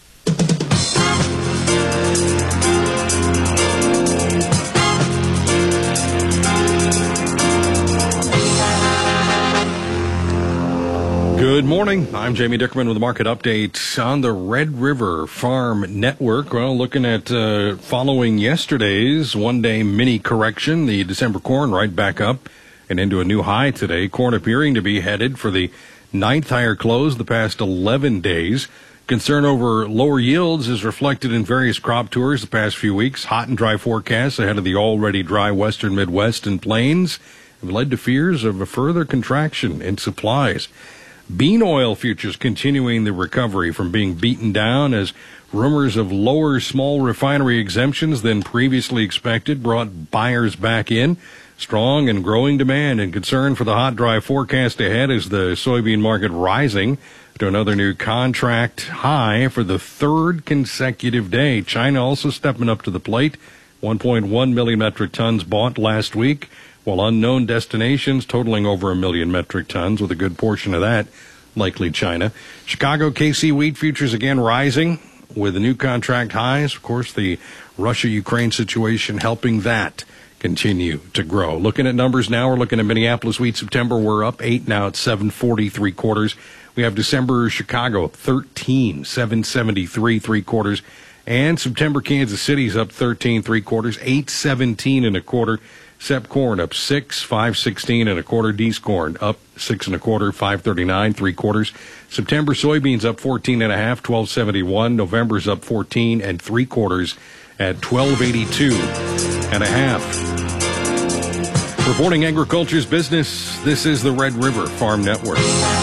Good morning. I'm Jamie Dickerman with the market update on the Red River Farm Network. Well, looking at following yesterday's one-day mini correction, the December corn right back up and into a new high today. Corn appearing to be headed for the 9th higher close the past 11 days. Concern over lower yields is reflected in various crop tours the past few weeks. Hot and dry forecasts ahead of the already dry western Midwest and plains have led to fears of a further contraction in supplies. Bean oil futures continuing the recovery from being beaten down as rumors of lower small refinery exemptions than previously expected brought buyers back in. Strong and growing demand and concern for the hot, dry forecast ahead is the soybean market rising to another new contract high for the 3rd consecutive day. China also stepping up to the plate. 1.1 million metric tons bought last week, while unknown destinations totaling over 1 million metric tons, with a good portion of that likely China. Chicago KC wheat futures again rising with the new contract highs. Of course, the Russia-Ukraine situation helping that continue to grow. Looking at numbers now, we're looking at Minneapolis wheat September. We're up 8 now at 7.43 quarters. We have December Chicago 13, 7.73 3/4. And September Kansas City's up 13 3/4, 8.17 1/4. Sep corn up 6, 5.16 1/4. D's corn up 6 1/4, 5.39 3/4. September soybeans up 14.5, 12.71. November's up 14 3/4 at 12.82 1/2. Reporting agriculture's business, this is the Red River Farm Network.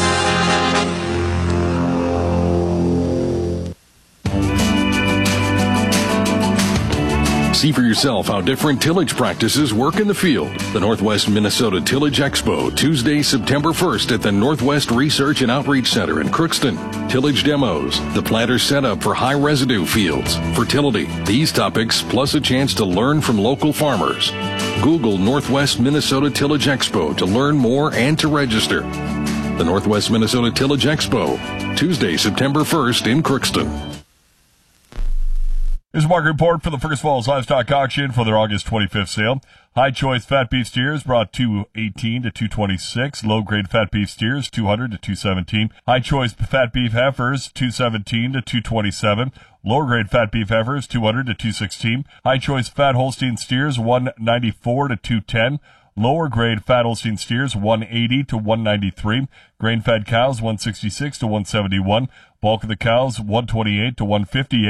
See for yourself how different tillage practices work in the field. The Northwest Minnesota Tillage Expo, Tuesday, September 1st at the Northwest Research and Outreach Center in Crookston. Tillage demos, the planter setup for high residue fields, fertility, these topics, plus a chance to learn from local farmers. Google Northwest Minnesota Tillage Expo to learn more and to register. The Northwest Minnesota Tillage Expo, Tuesday, September 1st in Crookston. Here's a market report for the Fergus Falls Livestock Auction for their August 25th sale. High choice fat beef steers brought 218 to 226. Low grade fat beef steers 200 to 217. High choice fat beef heifers 217 to 227. Lower grade fat beef heifers 200 to 216. High choice fat Holstein steers 194 to 210. Lower grade fat Holstein steers 180 to 193. Grain fed cows 166 to 171. Bulk of the cows 128 to 158.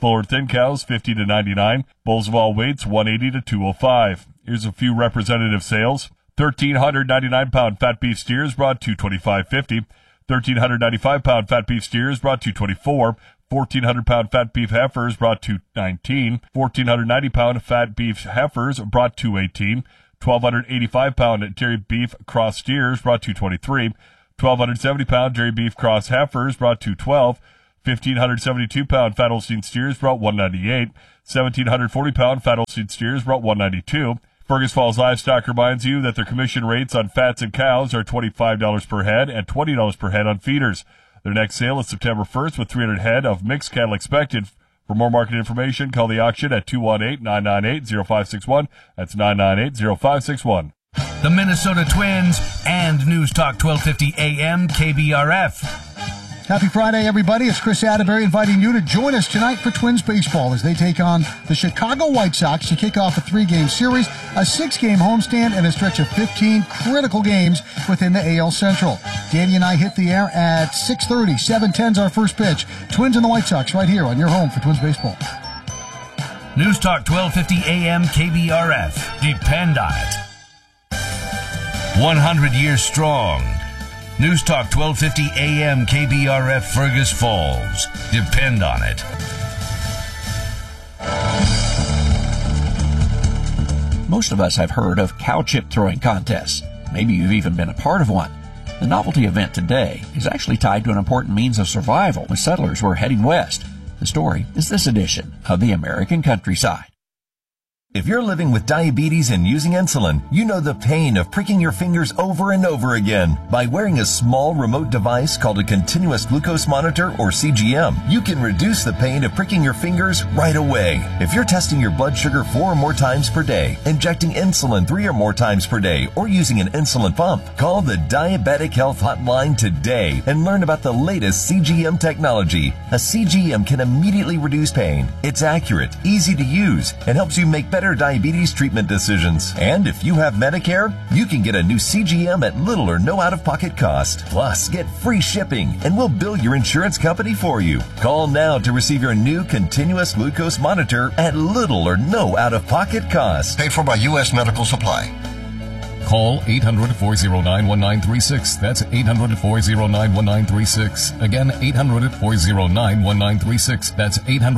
Fuller thin cows 50 to 99. Bulls of all weights 180 to 205. Here's a few representative sales. 1,399-pound fat beef steers brought $225.50. 1,395-pound fat beef steers brought $224. 1,400-pound fat beef heifers brought $219. 1,490-pound fat beef heifers brought $218. 1,285-pound dairy beef cross steers brought $223. 1,270-pound dairy beef cross heifers brought $212. 1,572-pound fat Holstein steers brought $198. 1,740-pound fat Holstein steers brought $192. Fergus Falls Livestock reminds you that their commission rates on fats and cows are $25 per head and $20 per head on feeders. Their next sale is September 1st with 300 head of mixed cattle expected. For more market information, call the auction at 218-998-0561. That's 998-0561. The Minnesota Twins and News Talk 1250 AM KBRF. Happy Friday, everybody. It's Chris Atterbury inviting you to join us tonight for Twins baseball as they take on the Chicago White Sox to kick off a 3-game series, a 6-game homestand, and a stretch of 15 critical games within the AL Central. Danny and I hit the air at 6:30. 7:10's our first pitch. Twins and the White Sox right here on your home for Twins baseball. News Talk 1250 AM KBRF. Depend on it. 100 years strong. News Talk 1250 AM KBRF Fergus Falls. Depend on it. Most of us have heard of cow chip throwing contests. Maybe you've even been a part of one. The novelty event today is actually tied to an important means of survival when settlers were heading west. The story is this edition of the American Countryside. If you're living with diabetes and using insulin, you know the pain of pricking your fingers over and over again. By wearing a small remote device called a continuous glucose monitor or CGM, you can reduce the pain of pricking your fingers right away. If you're testing your blood sugar 4 or more times per day, injecting insulin 3 or more times per day, or using an insulin pump, call the Diabetic Health Hotline today and learn about the latest CGM technology. A CGM can immediately reduce pain. It's accurate, easy to use, and helps you make better diabetes treatment decisions. And if you have Medicare, you can get a new CGM at little or no out-of-pocket cost. Plus, get free shipping, and we'll bill your insurance company for you. Call now to receive your new continuous glucose monitor at little or no out-of-pocket cost. Paid for by U.S. Medical Supply. Call 800-409-1936. That's 800-409-1936. Again, 800-409-1936. That's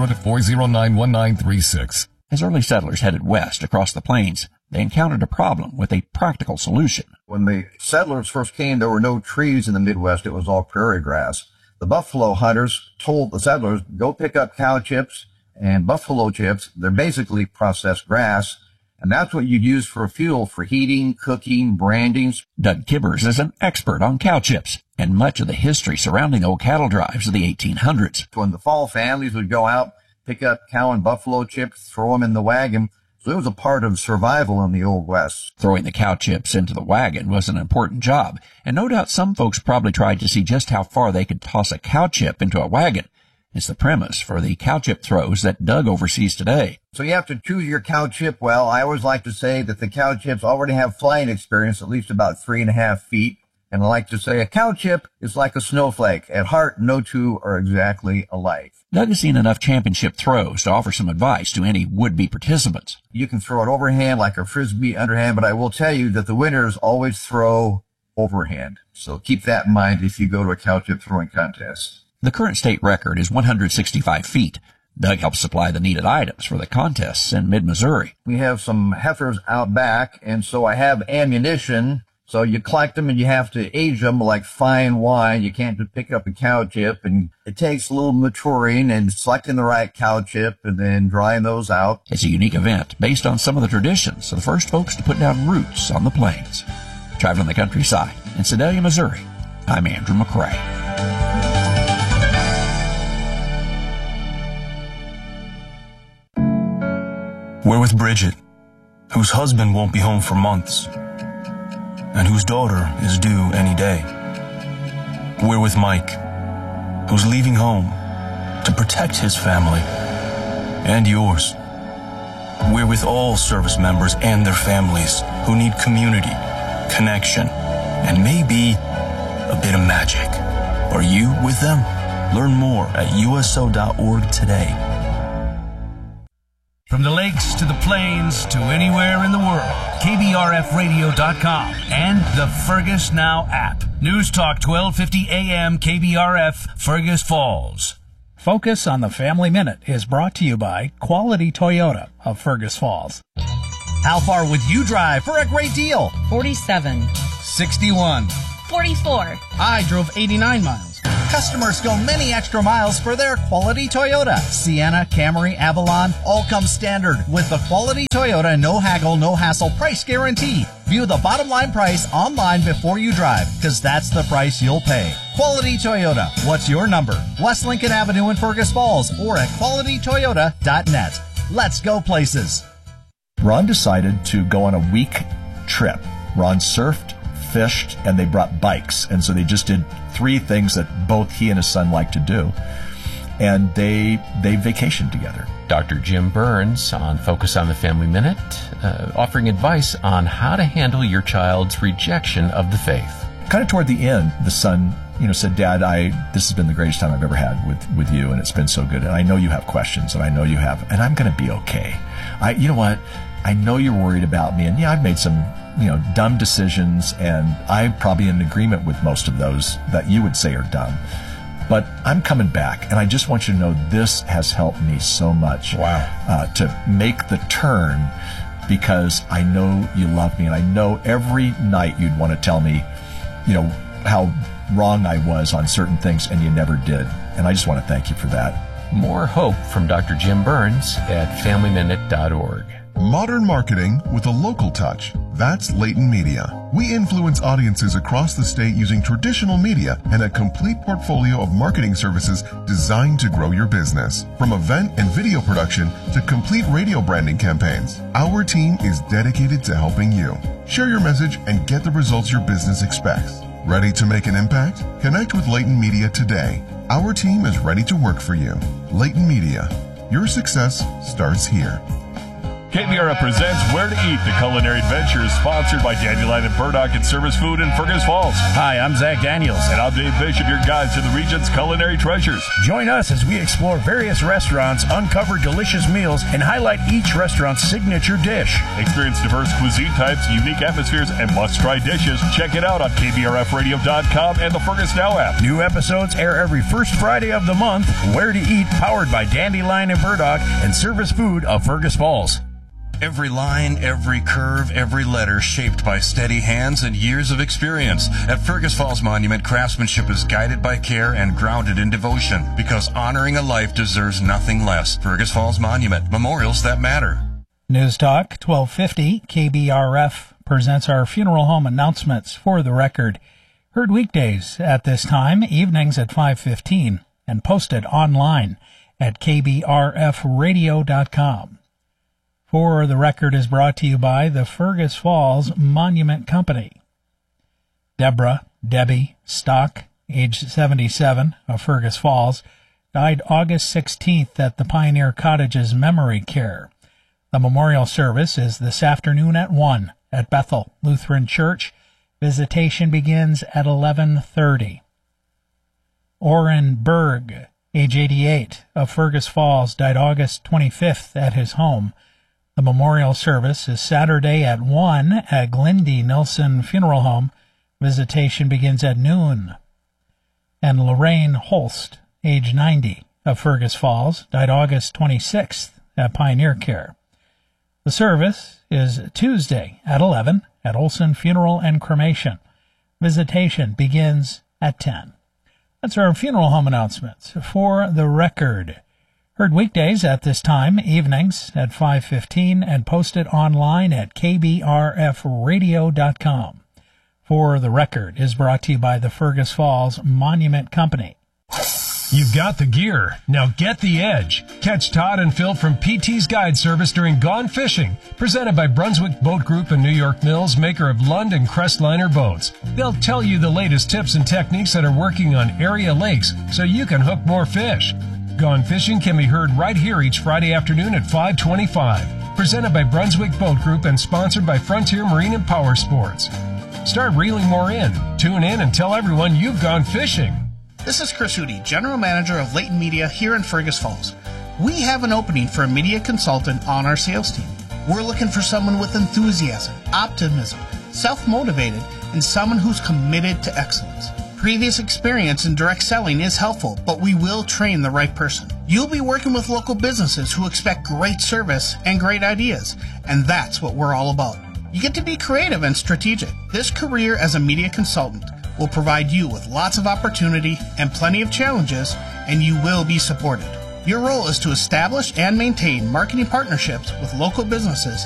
800-409-1936. As early settlers headed west across the plains, they encountered a problem with a practical solution. When the settlers first came, there were no trees in the Midwest. It was all prairie grass. The buffalo hunters told the settlers, go pick up cow chips and buffalo chips. They're basically processed grass, and that's what you'd use for fuel for heating, cooking, branding. Doug Kibbers is an expert on cow chips and much of the history surrounding old cattle drives of the 1800s. When the fall families would go out, pick up cow and buffalo chips, throw them in the wagon. So it was a part of survival in the Old West. Throwing the cow chips into the wagon was an important job, and no doubt some folks probably tried to see just how far they could toss a cow chip into a wagon. It's the premise for the cow chip throws that Doug oversees today. So you have to choose your cow chip well. I always like to say that the cow chips already have flying experience, at least about 3.5 feet. And I like to say a cow chip is like a snowflake. At heart, no two are exactly alike. Doug has seen enough championship throws to offer some advice to any would-be participants. You can throw it overhand like a frisbee underhand, but I will tell you that the winners always throw overhand. So keep that in mind if you go to a cow chip throwing contest. The current state record is 165 feet. Doug helps supply the needed items for the contests in mid-Missouri. We have some heifers out back, and so I have ammunition. So you collect them and you have to age them like fine wine. You can't just pick up a cow chip, and it takes a little maturing and selecting the right cow chip and then drying those out. It's a unique event based on some of the traditions of the first folks to put down roots on the plains. Traveling the countryside in Sedalia, Missouri, I'm Andrew McCrae. We're with Bridget, whose husband won't be home for months, and whose daughter is due any day. We're with Mike, who's leaving home to protect his family and yours. We're with all service members and their families who need community, connection, and maybe a bit of magic. Are you with them? Learn more at USO.org today. From the lakes to the plains to anywhere in the world, KBRFradio.com and the Fergus Now app. News Talk 1250 AM KBRF, Fergus Falls. Focus on the Family Minute is brought to you by Quality Toyota of Fergus Falls. How far would you drive for a great deal? 47. 61. 44. I drove 89 miles. Customers go many extra miles for their quality Toyota. Sienna, Camry, Avalon, all come standard with the quality Toyota no haggle, no hassle price guarantee. View the bottom line price online before you drive, because that's the price you'll pay. Quality Toyota. What's your number? West Lincoln Avenue in Fergus Falls or at qualitytoyota.net. Let's go places. Ron decided to go on a week trip. Ron surfed, fished, and they brought bikes. And so they just did 3 things that both he and his son like to do. And they vacationed together. Dr. Jim Burns on Focus on the Family Minute, offering advice on how to handle your child's rejection of the faith. Kind of toward the end, the son, said, Dad, this has been the greatest time I've ever had with you, and it's been so good. And I know you have questions, and I know you have, and I'm going to be okay. You know what? I know you're worried about me, and yeah, I've made some, dumb decisions, and I'm probably in agreement with most of those that you would say are dumb. But I'm coming back, and I just want you to know this has helped me so much. Wow. To make the turn, because I know you love me, and I know every night you'd want to tell me, how wrong I was on certain things, and you never did. And I just want to thank you for that. More hope from Dr. Jim Burns at FamilyMinute.org. Modern marketing with a local touch. That's Leighton Media. We influence audiences across the state using traditional media and a complete portfolio of marketing services designed to grow your business. From event and video production to complete radio branding campaigns, our team is dedicated to helping you. Share your message and get the results your business expects. Ready to make an impact? Connect with Leighton Media today. Our team is ready to work for you. Leighton Media. Your success starts here. KBRF presents Where to Eat, the culinary adventure, sponsored by Dandelion and Burdock and Service Food in Fergus Falls. Hi, I'm Zach Daniels. And I'm Dave Bishop, your guide to the region's culinary treasures. Join us as we explore various restaurants, uncover delicious meals, and highlight each restaurant's signature dish. Experience diverse cuisine types, unique atmospheres, and must-try dishes. Check it out on KBRFradio.com and the Fergus Now app. New episodes air every first Friday of the month. Where to Eat, powered by Dandelion and Burdock and Service Food of Fergus Falls. Every line, every curve, every letter shaped by steady hands and years of experience. At Fergus Falls Monument, craftsmanship is guided by care and grounded in devotion, because honoring a life deserves nothing less. Fergus Falls Monument, memorials that matter. News Talk 1250 KBRF presents our funeral home announcements for the record. Heard weekdays at this time, evenings at 5:15, and posted online at kbrfradio.com. For the Record is brought to you by the Fergus Falls Monument Company. Debbie Stock, age 77, of Fergus Falls, died August 16th at the Pioneer Cottages Memory Care. The memorial service is this afternoon at 1 at Bethel Lutheran Church. Visitation begins at 11:30. Orrin Berg, age 88, of Fergus Falls, died August 25th at his home. The memorial service is Saturday at 1 at Glindy Nelson Funeral Home. Visitation begins at noon. And Lorraine Holst, age 90, of Fergus Falls, died August 26th at Pioneer Care. The service is Tuesday at 11 at Olson Funeral and Cremation. Visitation begins at 10. That's our funeral home announcements. For the Record, heard weekdays at this time, evenings at 5:15, and posted online at kbrfradio.com. For the Record is brought to you by the Fergus Falls Monument Company. You've got the gear. Now get the edge. Catch Todd and Phil from PT's Guide Service during Gone Fishing, presented by Brunswick Boat Group and New York Mills, maker of Lund and Crestliner boats. They'll tell you the latest tips and techniques that are working on area lakes so you can hook more fish. Gone Fishing can be heard right here each Friday afternoon at 5:25. Presented by Brunswick Boat Group and sponsored by Frontier Marine and Power Sports. Start reeling more in. Tune in and tell everyone you've gone fishing. This is Chris Hootie, General Manager of Leighton Media here in Fergus Falls. We have an opening for a media consultant on our sales team. We're looking for someone with enthusiasm, optimism, self-motivated, and someone who's committed to excellence. Previous experience in direct selling is helpful, but we will train the right person. You'll be working with local businesses who expect great service and great ideas, and that's what we're all about. You get to be creative and strategic. This career as a media consultant will provide you with lots of opportunity and plenty of challenges, and you will be supported. Your role is to establish and maintain marketing partnerships with local businesses